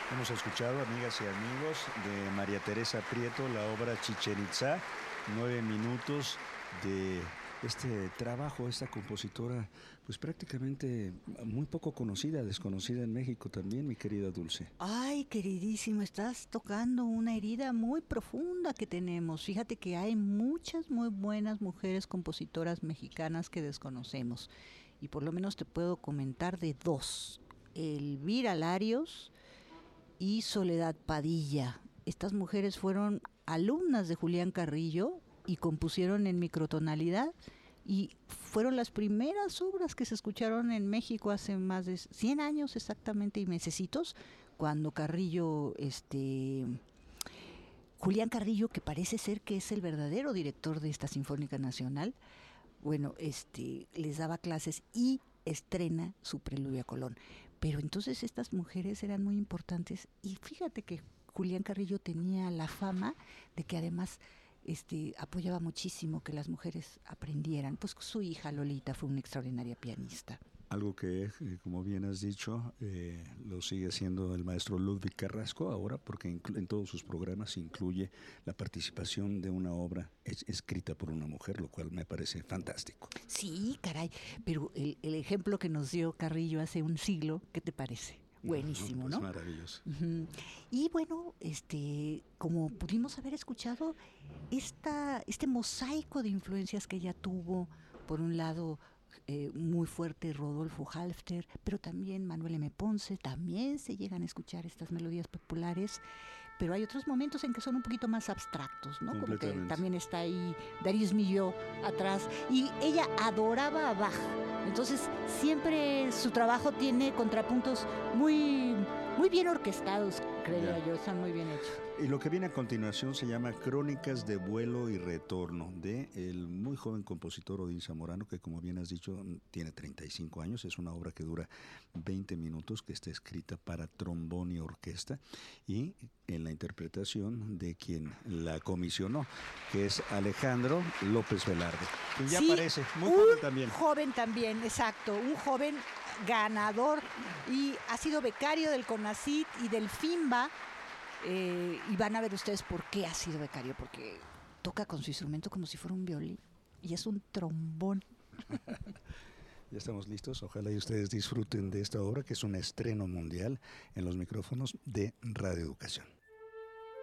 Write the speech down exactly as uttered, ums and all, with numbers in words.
Hemos escuchado, amigas y amigos, de María Teresa Prieto, la obra Chichén Itzá, nueve minutos de este trabajo, esta compositora, pues prácticamente muy poco conocida, desconocida en México también, mi querida Dulce. Ay, queridísimo, estás tocando una herida muy profunda que tenemos. Fíjate que hay muchas muy buenas mujeres compositoras mexicanas que desconocemos. Y por lo menos te puedo comentar de dos. Elvira Larios y Soledad Padilla. Estas mujeres fueron alumnas de Julián Carrillo y compusieron en microtonalidad y fueron las primeras obras que se escucharon en México hace más de cien años exactamente y mesecitos, cuando Carrillo, este Julián Carrillo, que parece ser que es el verdadero director de esta Sinfónica Nacional, bueno, este les daba clases y estrena su Preludio a Colón. Pero entonces estas mujeres eran muy importantes y fíjate que Julián Carrillo tenía la fama de que además este, apoyaba muchísimo que las mujeres aprendieran. Pues su hija Lolita fue una extraordinaria pianista. Algo que, eh, como bien has dicho, eh, lo sigue haciendo el maestro Ludwig Carrasco ahora, porque inclu- en todos sus programas incluye la participación de una obra es- escrita por una mujer, lo cual me parece fantástico. Sí, caray, pero el, el ejemplo que nos dio Carrillo hace un siglo, ¿qué te parece? Buenísimo, pues ¿no? Maravilloso. Uh-huh. Y bueno, este, como pudimos haber escuchado, esta, este mosaico de influencias que ella tuvo, por un lado, eh, muy fuerte Rodolfo Halfter, pero también Manuel M. Ponce, también se llegan a escuchar estas melodías populares, pero hay otros momentos en que son un poquito más abstractos, ¿no? Como que también está ahí Darius Milhaud atrás, y ella adoraba a Bach. Entonces, siempre su trabajo tiene contrapuntos muy, muy bien orquestados, creía yeah. yo, están muy bien hechos. Y lo que viene a continuación se llama Crónicas de Vuelo y Retorno, de el muy joven compositor Odín Zamorano, que como bien has dicho, tiene treinta y cinco años, es una obra que dura veinte minutos, que está escrita para trombón y orquesta, y en la interpretación de quien la comisionó, que es Alejandro López Velarde, quien ya sí, aparece, muy joven también. joven también, exacto, un joven ganador, y ha sido becario del CONACYT y del FIMBA. Eh, y van a ver ustedes por qué ha sido becario, porque toca con su instrumento como si fuera un violín y es un trombón. Ya estamos listos, ojalá y ustedes disfruten de esta obra, que es un estreno mundial en los micrófonos de Radio Educación.